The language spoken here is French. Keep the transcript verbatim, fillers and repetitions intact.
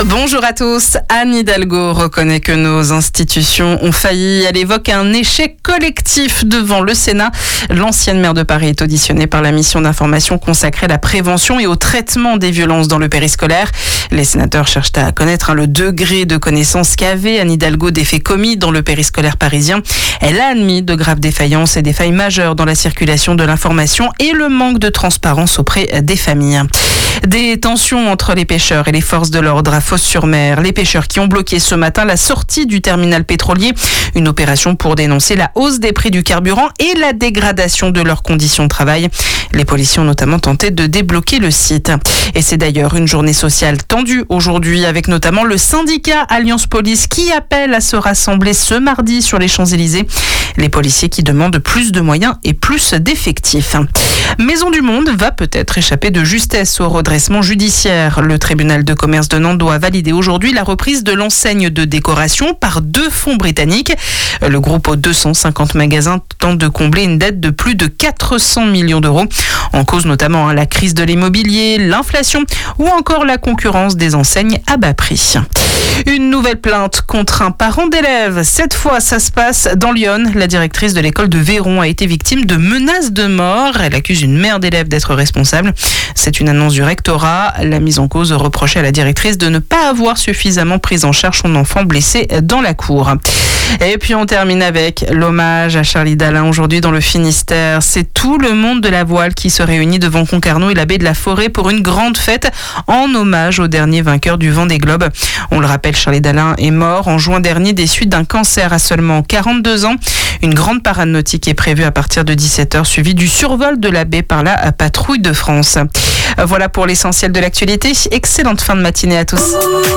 Bonjour à tous. Anne Hidalgo reconnaît que nos institutions ont failli. Elle évoque un échec collectif devant le Sénat. L'ancienne maire de Paris est auditionnée par la mission d'information consacrée à la prévention et au traitement des violences dans le périscolaire. Les sénateurs cherchent à connaître hein, le degré de connaissance qu'avait Anne Hidalgo des faits commis dans le périscolaire parisien. Elle a admis de graves défaillances et des failles majeures dans la circulation de l'information et le manque de transparence auprès des familles. Des tensions entre les pêcheurs et les forces de l'ordre à Fos-sur-Mer. Les pêcheurs qui ont bloqué ce matin la sortie du terminal pétrolier. Une opération pour dénoncer la hausse des prix du carburant et la dégradation de leurs conditions de travail. Les policiers ont notamment tenté de débloquer le site. Et c'est d'ailleurs une journée sociale tendue aujourd'hui avec notamment le syndicat Alliance Police qui appelle à se rassembler ce mardi sur les Champs-Élysées. Les policiers qui demandent plus de moyens et plus d'effectifs. Maison du Monde va peut-être échapper de justesse au redressement judiciaire. Le tribunal de commerce de Nantes doit valider aujourd'hui la reprise de l'enseigne de décoration par deux fonds britanniques. Le groupe aux deux cent cinquante magasins tente de combler une dette de plus de quatre cents millions d'euros. En cause notamment hein, la crise de l'immobilier, l'inflation ou encore la concurrence des enseignes à bas prix. Une nouvelle plainte contre un parent d'élève. Cette fois, ça se passe dans l'Yonne. La directrice de l'école de Véron a été victime de menaces de mort. Elle accuse une mère d'élève d'être responsable. C'est une annonce du rectorat. La mise en cause reprochait à la directrice de ne pas avoir suffisamment pris en charge son enfant blessé dans la cour. Et puis on termine avec l'hommage à Charlie Dalin aujourd'hui dans le Finistère. C'est tout le monde de la voile qui se réunit devant Concarneau et la baie de la Forêt pour une grande fête en hommage au dernier vainqueur du Vendée Globe. On le rappelle, Charlie Dalin est mort en juin dernier des suites d'un cancer à seulement quarante-deux ans. Une grande parade nautique est prévue à partir de dix-sept heures, suivie du survol de la baie par la patrouille de France. Voilà pour l'essentiel de l'actualité. Excellente fin de matinée à tous.